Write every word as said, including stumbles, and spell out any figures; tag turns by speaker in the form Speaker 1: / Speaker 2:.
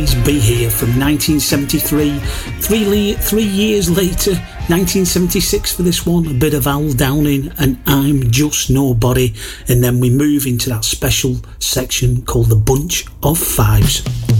Speaker 1: Be Here from nineteen seventy-three. Three, le- three years later, nineteen seventy-six for this one, a bit of Al Downing and I'm Just Nobody. And then we move into that special section called the Bunch of Fives.